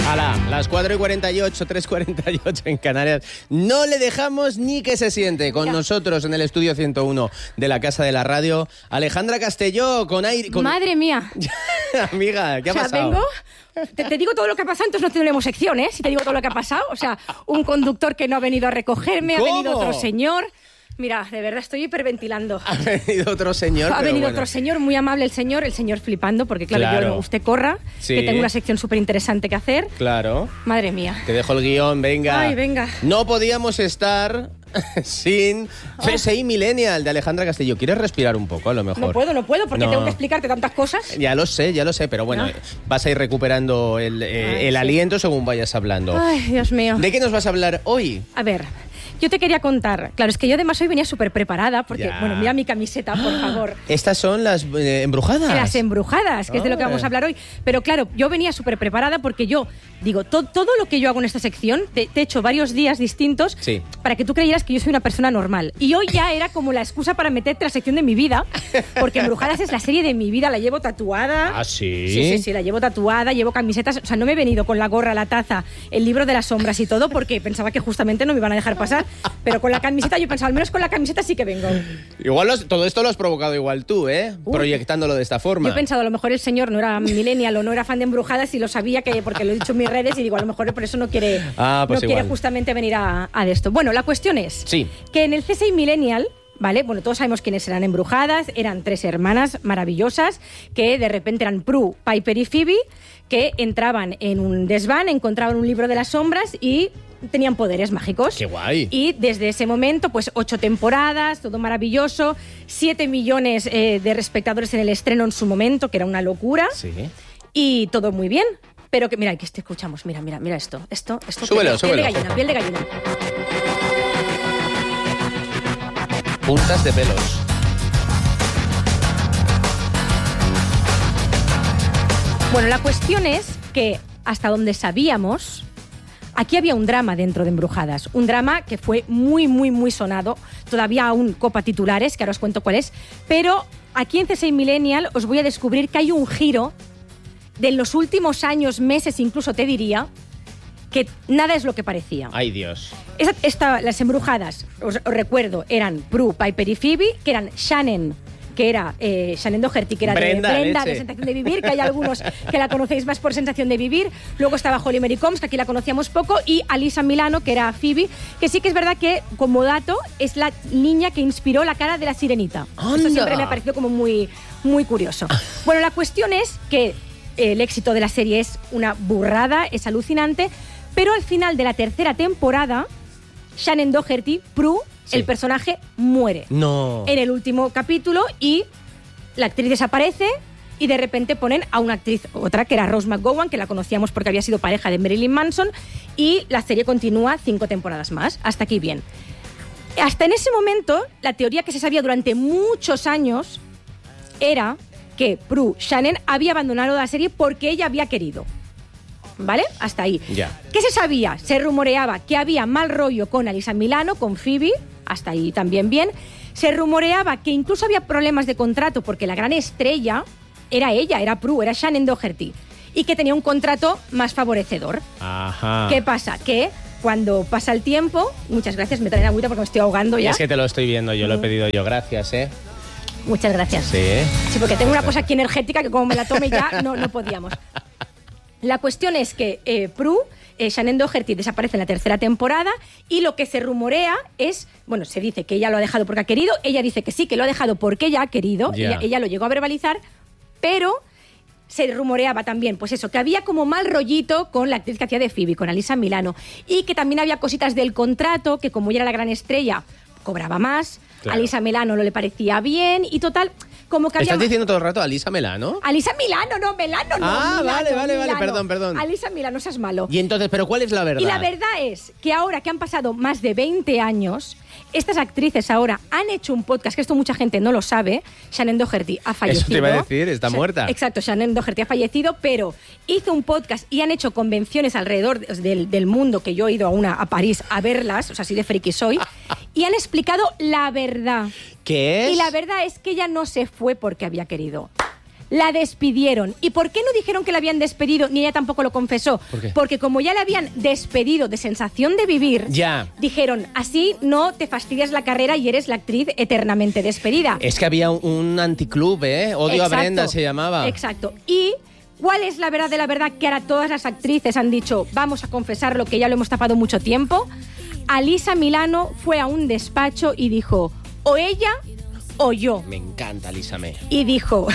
Hala, las 4:48, 3:48 en Canarias. No le dejamos ni que se siente. Con nosotros en el estudio 101 de la Casa de la Radio, Alejandra Castelló, con aire... Madre mía. Amiga, ¿qué ha pasado? Vengo... Te digo todo lo que ha pasado, entonces no tenemos sección, ¿eh? Si te digo todo lo que ha pasado. O sea, un conductor que no ha venido a recogerme, ¿Cómo? Ha venido otro señor... Mira, de verdad estoy hiperventilando. Ha venido otro señor. Ha venido otro señor, muy amable el señor flipando, porque claro. Usted corra, sí, que tengo una sección súper interesante que hacer. Claro. Madre mía. Te dejo el guión, venga. Ay, venga. No podíamos estar sin CSI Millennial de Alejandra Castelló. ¿Quieres respirar un poco, a lo mejor? No puedo, porque tengo que explicarte tantas cosas. Ya lo sé, pero bueno, vas a ir recuperando el aliento según vayas hablando. Ay, Dios mío. ¿De qué nos vas a hablar hoy? A ver... Yo te quería contar, claro, es que yo además hoy venía súper preparada, porque, bueno, mira mi camiseta, por favor. Estas son las embrujadas. Las embrujadas, que es de lo que vamos a hablar hoy. Pero claro, yo venía súper preparada porque yo digo, todo lo que yo hago en esta sección, te he hecho varios días distintos para que tú creyeras que yo soy una persona normal. Y hoy ya era como la excusa para meterte a la sección de mi vida, porque Embrujadas es la serie de mi vida, la llevo tatuada. ¿Ah, sí? Sí, la llevo tatuada, llevo camisetas, o sea, no me he venido con la gorra, la taza, el libro de las sombras y todo, porque pensaba que justamente no me iban a dejar pasar. Pero con la camiseta, yo pensaba, al menos con la camiseta sí que vengo. Igual todo esto lo has provocado igual tú, proyectándolo de esta forma. Yo he pensado, a lo mejor el señor no era millennial o no era fan de Embrujadas y lo sabía, porque lo he dicho en mis redes y digo, a lo mejor por eso no quiere, quiere justamente venir a esto. Bueno, la cuestión es que en el CSI Millennial... ¿Vale? Bueno, todos sabemos quiénes eran Embrujadas, eran 3 hermanas maravillosas que de repente eran Prue, Piper y Phoebe, que entraban en un desván, encontraban un libro de las sombras y tenían poderes mágicos. ¡Qué guay! Y desde ese momento, pues 8 temporadas, todo maravilloso, 7 millones de espectadores en el estreno en su momento, que era una locura. Sí. Y todo muy bien. Pero que, mira, que escuchamos, mira esto. Súbelo. Piel de gallina. Puntas de pelos. Bueno, la cuestión es que, hasta donde sabíamos, aquí había un drama dentro de Embrujadas. Un drama que fue muy, muy, muy sonado. Todavía aún copa titulares, que ahora os cuento cuál es. Pero aquí en CSI Millennial os voy a descubrir que hay un giro de los últimos años, meses incluso te diría, que nada es lo que parecía. ¡Ay, Dios! Las Embrujadas, os recuerdo, eran Prue, Piper y Phoebe, que eran Shannon, que era Shannon Doherty, que era Brenda, de Sensación de Vivir, que hay algunos que la conocéis más por Sensación de Vivir. Luego estaba Holly Marie Combs, que aquí la conocíamos poco, y Alyssa Milano, que era Phoebe, que sí que es verdad que, como dato, es la niña que inspiró la cara de la Sirenita. ¡Anda! Esto siempre me ha parecido como muy, muy curioso. Bueno, la cuestión es que el éxito de la serie es una burrada, es alucinante, pero al final de la 3ª temporada, Shannon Doherty, Prue, el personaje, muere. No. En el último capítulo, y la actriz desaparece y de repente ponen a una actriz, otra, que era Rose McGowan, que la conocíamos porque había sido pareja de Marilyn Manson, y la serie continúa 5 temporadas más. Hasta aquí bien. Hasta en ese momento, la teoría que se sabía durante muchos años era que Prue, Shannon, había abandonado la serie porque ella había querido. ¿Vale? Hasta ahí. Ya. ¿Qué se sabía? Se rumoreaba que había mal rollo con Alyssa Milano, con Phoebe, hasta ahí también bien. Se rumoreaba que incluso había problemas de contrato porque la gran estrella era ella, era Prue, era Shannon Doherty, y que tenía un contrato más favorecedor. Ajá. ¿Qué pasa? Que cuando pasa el tiempo... Muchas gracias, me traen agüita porque me estoy ahogando ya. Es que te lo estoy viendo, yo lo he pedido yo, gracias, Muchas gracias. Sí, porque tengo una cosa aquí energética que como me la tome ya no podíamos. La cuestión es que Prue, Shannon Doherty, desaparece en la 3ª temporada y lo que se rumorea es, bueno, se dice que ella lo ha dejado porque ha querido, ella dice que sí, que lo ha dejado porque ella ha querido, ella lo llegó a verbalizar, pero se rumoreaba también, pues eso, que había como mal rollito con la actriz que hacía de Phoebe, con Alyssa Milano, y que también había cositas del contrato, que como ella era la gran estrella, cobraba más, a Alyssa Milano no le parecía bien, y total... Como que ¿Estás diciendo todo el rato Alyssa Milano? Alyssa Milano, no, Milano no. Ah, Milano, vale, perdón. Alyssa Milano, seas malo. Y entonces, ¿pero cuál es la verdad? Y la verdad es que ahora que han pasado más de 20 años, estas actrices ahora han hecho un podcast, que esto mucha gente no lo sabe. Shannon Doherty ha fallecido. Eso te iba a decir, está muerta. Exacto, Shannon Doherty ha fallecido, pero hizo un podcast y han hecho convenciones alrededor del mundo, que yo he ido a París a verlas, o sea, así de friki soy, y han explicado la verdad. ¿Qué es? Y la verdad es que ella no se fue porque había querido. la despidieron. ¿Y por qué no dijeron que la habían despedido, ni ella tampoco lo confesó? ¿Por qué? Porque como ya la habían despedido de Sensación de Vivir, dijeron, así no te fastidias la carrera y eres la actriz eternamente despedida. Es que había un anticlub, ¿eh? Odio a Brenda se llamaba. Exacto. Y ¿cuál es la verdad de la verdad? Que ahora todas las actrices han dicho, vamos a confesar lo que ya lo hemos tapado mucho tiempo. Alisa Milano fue a un despacho y dijo, o ella o yo. Me encanta Alisa May. Y dijo,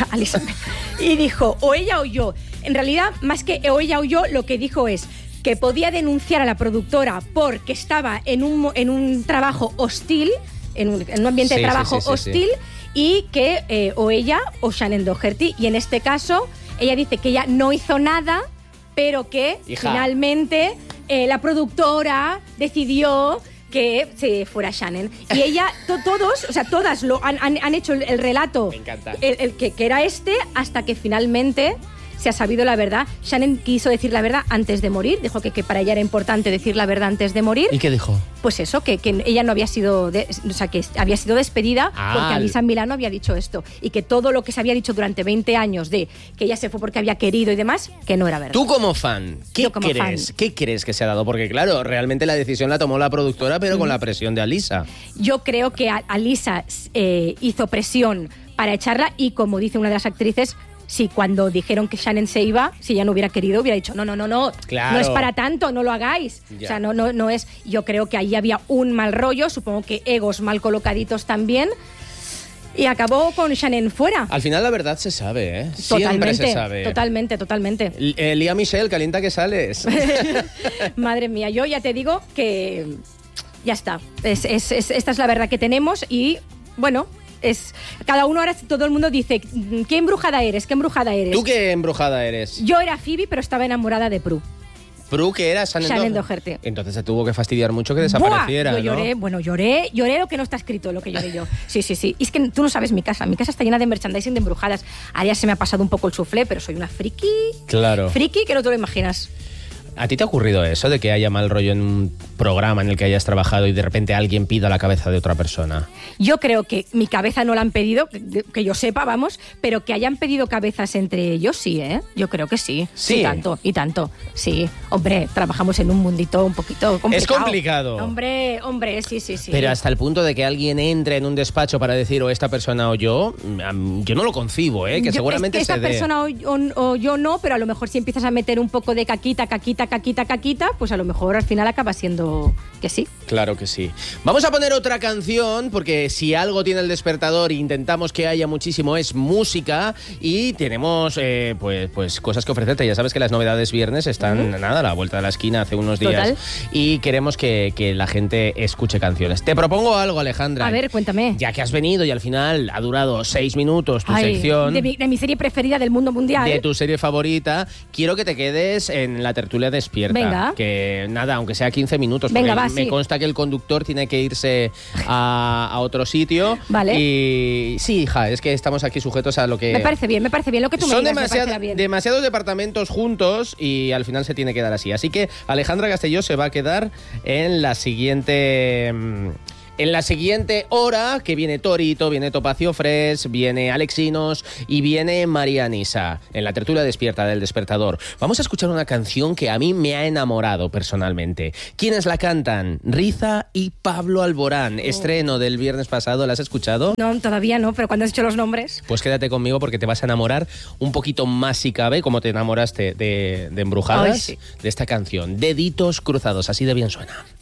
o ella o yo. En realidad, más que o ella o yo, lo que dijo es que podía denunciar a la productora porque estaba en un trabajo hostil, en un ambiente de trabajo hostil, y que o ella o Shannen Doherty. Y en este caso, ella dice que ella no hizo nada, pero que finalmente la productora decidió que se fuera Shannen. Y ella, todas han hecho el relato. Me encanta. Que era hasta que finalmente se ha sabido la verdad. Shannen quiso decir la verdad antes de morir, dijo que para ella era importante decir la verdad antes de morir. ¿Y qué dijo? Pues eso, que ella no había sido, que había sido despedida porque Alisa Milano había dicho esto, y que todo lo que se había dicho durante 20 años de que ella se fue porque había querido y demás, que no era verdad. Tú como fan, ¿qué crees que se ha dado? Porque claro, realmente la decisión la tomó la productora, pero con la presión de Alisa. Yo creo que Alisa hizo presión para echarla, y como dice una de las actrices, si cuando dijeron que Shannen se iba, si ella no hubiera querido, hubiera dicho, no, claro, no es para tanto, no lo hagáis. Ya. O sea, no es. Yo creo que ahí había un mal rollo, supongo que egos mal colocaditos también, y acabó con Shannen fuera. Al final la verdad se sabe, ¿eh? Siempre se sabe. Totalmente. Lía Michelle, calienta que sales. Madre mía, yo ya te digo que ya está. Esta es la verdad que tenemos, y bueno, cada uno ahora, todo el mundo dice, ¿qué embrujada eres? ¿Tú qué embrujada eres? Yo era Phoebe, pero estaba enamorada de Prue. ¿Prue que era? Shannen Doherty. Entonces se tuvo que fastidiar mucho que desapareciera. Buah, yo lloré, ¿no? lloré lo que no está escrito, lo que lloré yo. Sí. Y es que tú no sabes mi casa está llena de merchandising de embrujadas. Ahora ya se me ha pasado un poco el soufflé, pero soy una friki. Claro. Friki que no te lo imaginas. ¿A ti te ha ocurrido eso de que haya mal rollo en un programa en el que hayas trabajado y de repente alguien pida la cabeza de otra persona? Yo creo que mi cabeza no la han pedido, que yo sepa, vamos, pero que hayan pedido cabezas entre ellos, sí, ¿eh? Yo creo que sí. Sí. Y tanto. Sí. Hombre, trabajamos en un mundito un poquito complicado. Es complicado. Hombre, sí. Pero hasta el punto de que alguien entre en un despacho para decir o esta persona o yo no lo concibo, ¿eh? Que seguramente esta persona o yo no, pero a lo mejor si empiezas a meter un poco de caquita, pues a lo mejor al final acaba siendo que sí. Claro que sí. Vamos a poner otra canción, porque si algo tiene El Despertador e intentamos que haya muchísimo es música, y tenemos pues cosas que ofrecerte. Ya sabes que las novedades viernes están a la vuelta de la esquina hace unos días. Total. Y queremos que la gente escuche canciones. Te propongo algo, Alejandra. A ver, cuéntame. Ya que has venido y al final ha durado 6 minutos tu sección. De mi serie preferida del mundo mundial. De tu serie favorita. Quiero que te quedes en la tertulia Despierta. Venga. Que nada, aunque sea 15 minutos. Venga, me consta que el conductor tiene que irse a otro sitio. Vale. Y sí, hija, es que estamos aquí sujetos a lo que... Me parece bien lo que tú me digas. Son demasiados departamentos juntos y al final se tiene que dar así. Así que Alejandra Castelló se va a quedar en la siguiente hora, que viene Torito, viene Topacio Fresh, viene Alexinos y viene María Nisa en la tertulia Despierta del Despertador. Vamos a escuchar una canción que a mí me ha enamorado personalmente. ¿Quiénes la cantan? Riza y Pablo Alborán. Estreno del viernes pasado, ¿la has escuchado? No, todavía no, pero cuando has dicho los nombres... Pues quédate conmigo porque te vas a enamorar un poquito más si cabe, como te enamoraste de Embrujadas. Ay, sí. De esta canción. Deditos cruzados, así de bien suena.